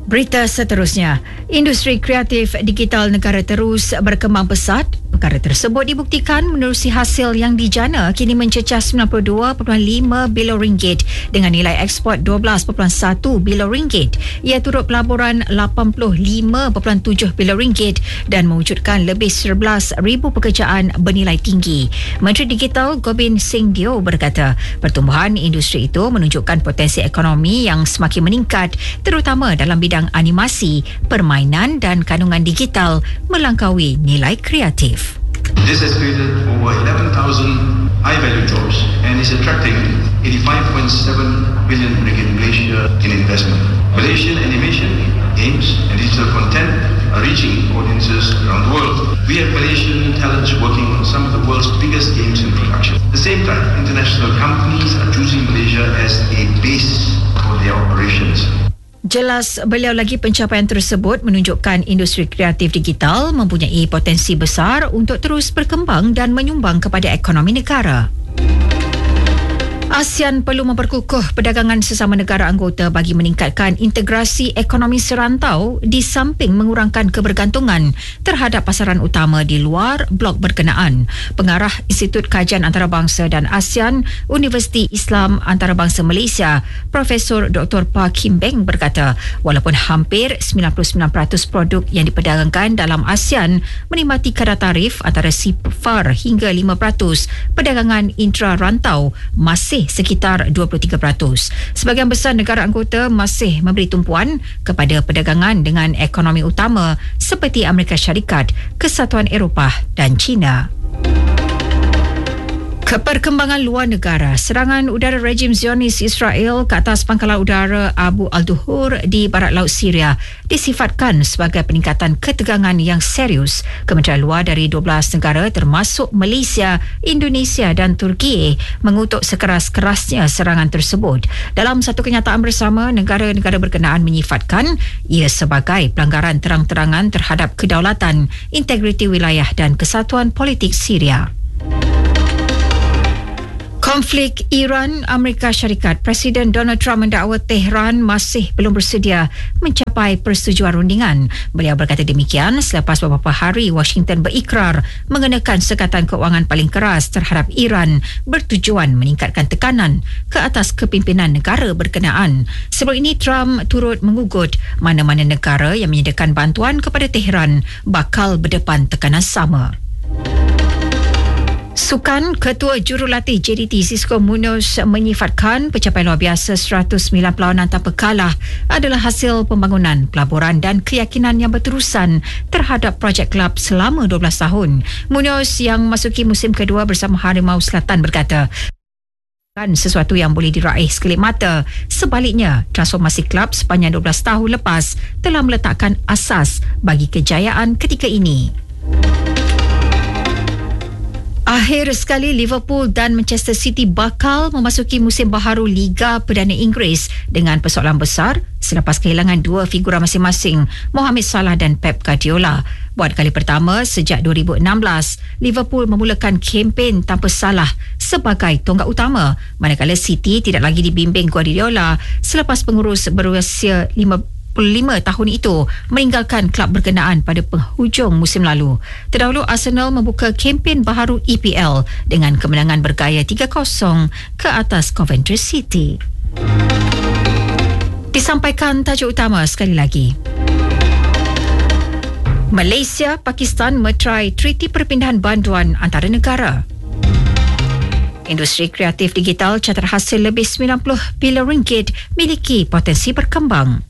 Berita seterusnya, industri kreatif digital negara terus berkembang pesat. Perkara tersebut dibuktikan menerusi hasil yang dijana kini mencecah 92.5 bilion ringgit dengan nilai ekspor 12.1 bilion ringgit. Ia turut pelaburan 85.7 bilion ringgit dan mewujudkan lebih 11,000 pekerjaan bernilai tinggi. Menteri Digital Gobind Singh Deo berkata, pertumbuhan industri itu menunjukkan potensi ekonomi yang semakin meningkat terutama dalam bidang animasi, permainan dan kandungan digital melangkaui nilai kreatif. This has created over 11,000 high-value jobs and is attracting 85.7 billion ringgit Malaysia in investment. Malaysian animation, games and digital content are reaching audiences around the world. We have Malaysian talents working on some of the world's biggest games in production. At the same time, international companies are choosing Malaysia as a base for their operations. Jelas beliau lagi pencapaian tersebut menunjukkan industri kreatif digital mempunyai potensi besar untuk terus berkembang dan menyumbang kepada ekonomi negara. ASEAN perlu memperkukuh perdagangan sesama negara anggota bagi meningkatkan integrasi ekonomi serantau di samping mengurangkan kebergantungan terhadap pasaran utama di luar blok berkenaan. Pengarah Institut Kajian Antarabangsa dan ASEAN Universiti Islam Antarabangsa Malaysia, Profesor Dr. Pa Kim Beng berkata, walaupun hampir 99% produk yang diperdagangkan dalam ASEAN menikmati kadar tarif antara 0% hingga 5%, perdagangan intra-rantau masih sekitar 23%. Sebahagian besar negara anggota masih memberi tumpuan kepada perdagangan dengan ekonomi utama seperti Amerika Syarikat, Kesatuan Eropah dan China. Keperkembangan luar negara, serangan udara rejim Zionis Israel ke atas pangkalan udara Abu al-Duhur di barat laut Syria disifatkan sebagai peningkatan ketegangan yang serius. Kementerian Luar dari 12 negara termasuk Malaysia, Indonesia dan Turki mengutuk sekeras-kerasnya serangan tersebut. Dalam satu kenyataan bersama, negara-negara berkenaan menyifatkan ia sebagai pelanggaran terang-terangan terhadap kedaulatan, integriti wilayah dan kesatuan politik Syria. Konflik Iran-Amerika Syarikat, Presiden Donald Trump mendakwa Tehran masih belum bersedia mencapai persetujuan rundingan. Beliau berkata demikian selepas beberapa hari Washington berikrar mengenakan sekatan kewangan paling keras terhadap Iran bertujuan meningkatkan tekanan ke atas kepimpinan negara berkenaan. Sebelum ini Trump turut mengugut mana-mana negara yang menyediakan bantuan kepada Tehran bakal berdepan tekanan sama. Sukan, Ketua Jurulatih JDT Cisco Munoz menyifatkan pencapaian luar biasa 109 perlawanan tanpa kalah adalah hasil pembangunan, pelaburan dan keyakinan yang berterusan terhadap projek kelab selama 12 tahun. Munoz yang memasuki musim kedua bersama Harimau Selatan berkata, bukan sesuatu yang boleh diraih sekelip mata. Sebaliknya, transformasi kelab sepanjang 12 tahun lepas telah meletakkan asas bagi kejayaan ketika ini. Akhir sekali, Liverpool dan Manchester City bakal memasuki musim baharu Liga Perdana Inggeris dengan persoalan besar selepas kehilangan dua figura masing-masing, Mohamed Salah dan Pep Guardiola. Buat kali pertama sejak 2016, Liverpool memulakan kempen tanpa Salah sebagai tonggak utama, manakala City tidak lagi dibimbing Guardiola selepas pengurus berusia 55 tahun itu meninggalkan kelab berkenaan pada penghujung musim lalu. Terdahulu Arsenal membuka kempen baharu EPL dengan kemenangan bergaya 3-0 ke atas Coventry City. Disampaikan tajuk utama sekali lagi. Malaysia, Pakistan meterai treaty perpindahan banduan antara negara. Industri kreatif digital catat hasil lebih 90 bilion ringgit miliki potensi berkembang.